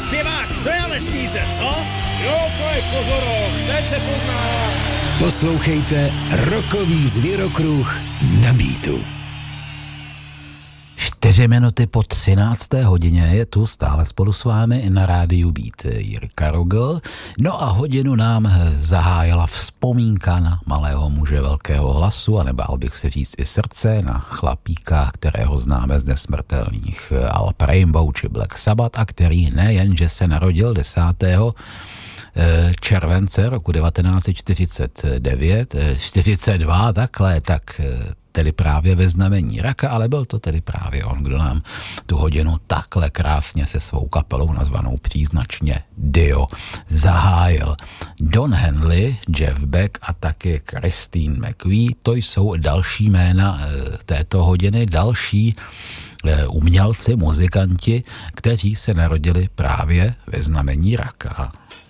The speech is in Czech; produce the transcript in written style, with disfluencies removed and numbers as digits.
zpěvák, to je ale svíře, co? Jo, to je kozoroch, teď se pozná. Poslouchejte Rockový zvěrokruh na Beatu. 4 minuty po 13. hodině je tu stále spolu s vámi na rádiu Beat Jirka Rogl. No a hodinu nám zahájila vzpomínka na malého muže velkého hlasu, a nebál bych se říct i srdce, na chlapíka, kterého známe z nesmrtelných alb Rainbow či Black Sabbath, a který nejenže se narodil 10. července roku 1949, 42 takhle, tak tedy právě ve znamení raka, ale byl to tedy právě on, kdo nám tu hodinu takhle krásně se svou kapelou nazvanou příznačně Dio zahájil. Don Henley, Jeff Beck a taky Christine McVie, to jsou další jména této hodiny, další umělci, muzikanti, kteří se narodili právě ve znamení raka.